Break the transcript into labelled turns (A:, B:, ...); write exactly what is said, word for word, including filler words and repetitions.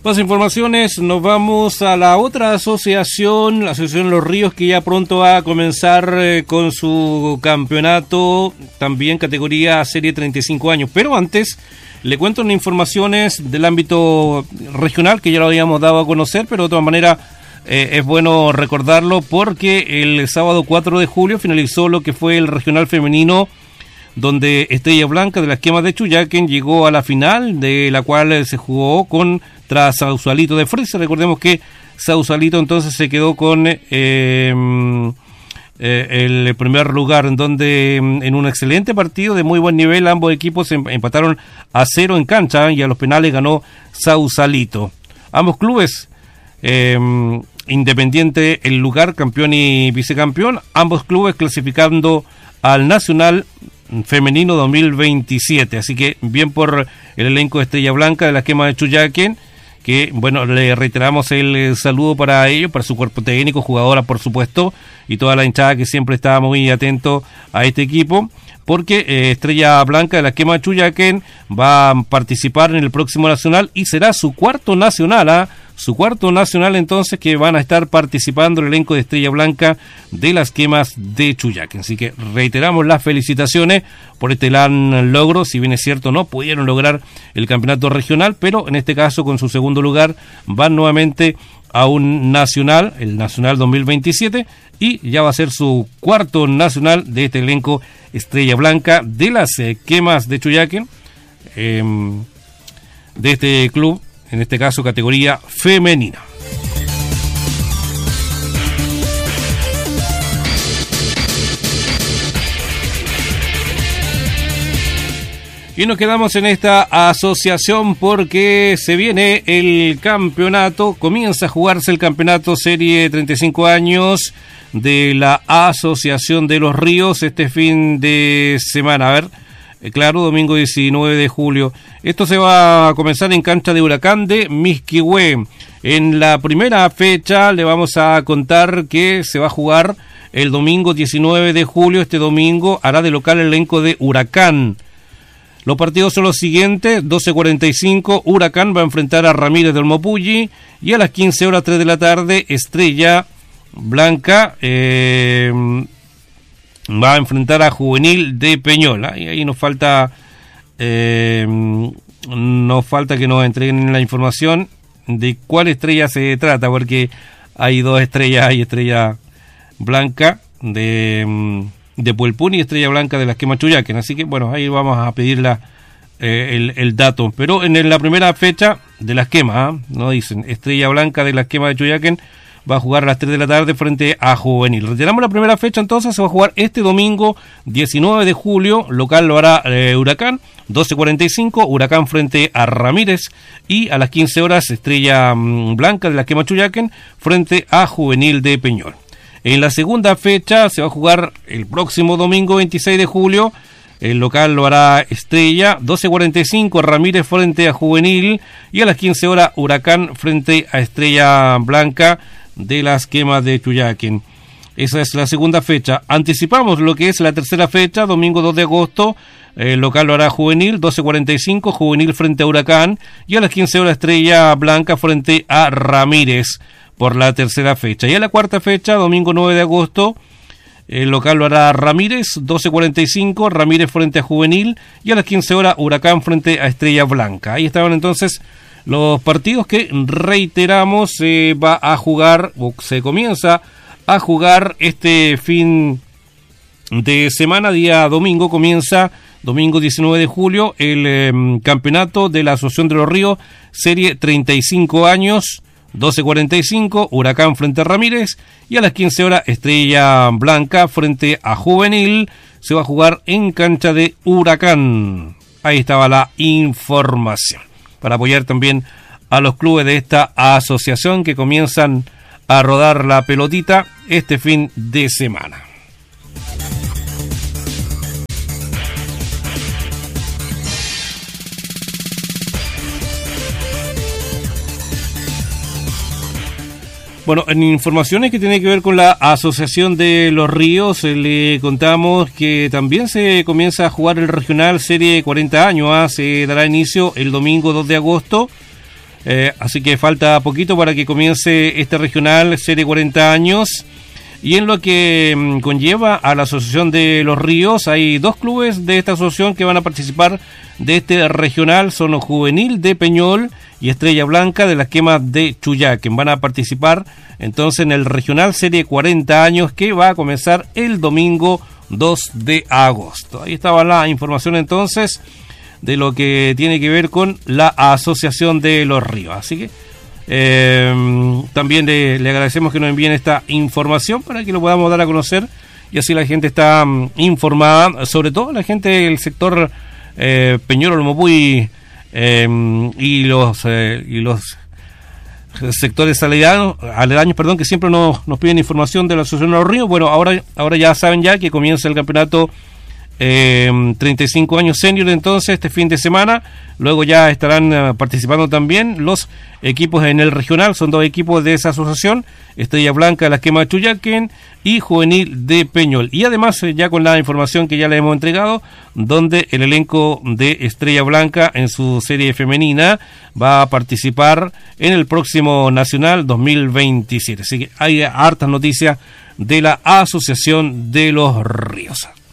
A: Más informaciones, nos vamos a la otra asociación, la Asociación Los Ríos, que ya pronto va a comenzar eh, con su campeonato, también categoría serie treinta y cinco años. Pero antes, le cuento unas informaciones del ámbito regional, que ya lo habíamos dado a conocer, pero de todas maneras eh, es bueno recordarlo, porque el sábado cuatro de julio finalizó lo que fue el regional femenino, donde Estrella Blanca de las Quemas de Chuyaquén llegó a la final, de la cual se jugó contra Sausalito de Fresa. Recordemos que Sausalito entonces se quedó con eh, eh, el primer lugar, en donde en un excelente partido de muy buen nivel ambos equipos empataron a cero en cancha, y a los penales ganó Sausalito. Ambos clubes, eh, Independiente el lugar campeón y vicecampeón, ambos clubes clasificando al Nacional Femenino dos mil veintisiete, así que bien por el elenco de Estrella Blanca de las Quemas de Chuyaquén, que bueno, le reiteramos el, el saludo para ellos, para su cuerpo técnico, jugadoras por supuesto, y toda la hinchada que siempre está muy atento a este equipo, porque eh, Estrella Blanca de las Quemas de Chuyaquén va a participar en el próximo nacional y será su cuarto nacional, ¿ah? ¿eh? Su cuarto nacional entonces, que van a estar participando el elenco de Estrella Blanca de las Quemas de Chuyaquén. Así que reiteramos las felicitaciones por este gran logro. Si bien es cierto, no pudieron lograr el campeonato regional, pero en este caso con su segundo lugar van nuevamente a un nacional, el Nacional dos mil veintisiete, y ya va a ser su cuarto nacional de este elenco Estrella Blanca de las eh, Quemas de Chuyaquén, eh, de este club, en este caso categoría femenina. Y nos quedamos en esta asociación porque se viene el campeonato, comienza a jugarse el campeonato serie treinta y cinco años de la Asociación de los Ríos este fin de semana. A ver, eh, claro, domingo diecinueve de julio. Esto se va a comenzar en cancha de Huracán de Misquihué. En la primera fecha le vamos a contar que se va a jugar el domingo diecinueve de julio. Este domingo hará de local el elenco de Huracán. Los partidos son los siguientes: doce cuarenta y cinco, Huracán va a enfrentar a Ramírez del Mopulli, y a las quince horas, tres de la tarde, Estrella Blanca eh, va a enfrentar a Juvenil de Peñola. Y ahí nos falta eh, nos falta que nos entreguen la información de cuál estrella se trata, porque hay dos estrellas, hay Estrella Blanca de... de Puelpún y Estrella Blanca de las Quemas Chuyaquén, así que bueno, ahí vamos a pedir la, eh, el, el dato, pero en la primera fecha de las Quemas, ¿eh? No dicen, Estrella Blanca de las Quemas de Chuyaquén va a jugar a las tres de la tarde frente a Juvenil. Retiramos la primera fecha, entonces se va a jugar este domingo diecinueve de julio, local lo hará eh, Huracán, doce cuarenta y cinco, Huracán frente a Ramírez, y a las quince horas Estrella mm, Blanca de las Quemas Chuyaquén frente a Juvenil de Peñol. En la segunda fecha se va a jugar el próximo domingo veintiséis de julio. El local lo hará Estrella, doce cuarenta y cinco, Ramírez frente a Juvenil, y a las quince horas Huracán frente a Estrella Blanca de las Quemas de Chuyaquén. Esa es la segunda fecha. Anticipamos lo que es la tercera fecha, domingo dos de agosto. El local lo hará Juvenil, doce cuarenta y cinco, Juvenil frente a Huracán, y a las quince horas Estrella Blanca frente a Ramírez por la tercera fecha. Y a la cuarta fecha, domingo nueve de agosto, el local lo hará Ramírez, doce cuarenta y cinco, Ramírez frente a Juvenil, y a las quince horas Huracán frente a Estrella Blanca. Ahí estaban entonces los partidos que, reiteramos, se eh, va a jugar, o se comienza a jugar este fin de semana, día domingo, comienza domingo diecinueve de julio el eh, campeonato de la Asociación de los Ríos, serie treinta y cinco años, doce cuarenta y cinco, Huracán frente a Ramírez, y a las quince horas Estrella Blanca frente a Juvenil. Se va a jugar en cancha de Huracán. Ahí estaba la información, para apoyar también a los clubes de esta asociación que comienzan a rodar la pelotita este fin de semana. Bueno, en informaciones que tienen que ver con la Asociación de los Ríos, eh, le contamos que también se comienza a jugar el regional serie cuarenta años, ¿eh? Se dará inicio el domingo dos de agosto, Eh, así que falta poquito para que comience este regional serie cuarenta años. Y en lo que mmm, conlleva a la Asociación de los Ríos, hay dos clubes de esta asociación que van a participar de este regional, son Juvenil de Peñol y Estrella Blanca de la Quema de Chuyaquén. Van a participar entonces en el regional serie cuarenta años que va a comenzar el domingo dos de agosto. Ahí estaba la información entonces de lo que tiene que ver con la Asociación de los Ríos. Así que Eh, también le, le agradecemos que nos envíen esta información para que lo podamos dar a conocer y así la gente está um, informada, sobre todo la gente del sector eh, Peñol, Olmopuy eh, y los eh, y los sectores aledaños, aledaños perdón, que siempre nos, nos piden información de la Asociación de los Ríos. Bueno, ahora, ahora ya saben ya que comienza el campeonato Eh, treinta y cinco años senior entonces este fin de semana. Luego ya estarán uh, participando también los equipos en el regional. Son dos equipos de esa asociación, Estrella Blanca de la Quema de Chuyaquén y Juvenil de Peñol. Y además eh, ya con la información que ya le hemos entregado, donde el elenco de Estrella Blanca en su serie femenina va a participar en el próximo Nacional dos mil veintisiete. Así que hay hartas noticias de la Asociación de los Ríos.